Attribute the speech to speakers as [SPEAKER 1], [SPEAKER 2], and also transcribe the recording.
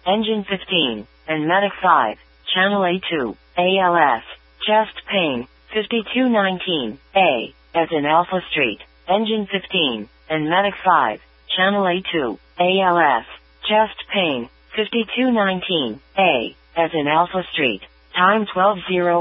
[SPEAKER 1] Engine 15, and Medic 5, Channel A2, ALS, chest pain, 5219, A, as in Alpha Street, Engine 15, and Medic 5, Channel A2, ALS, chest pain, 5219, A, as in Alpha Street, time 12:01.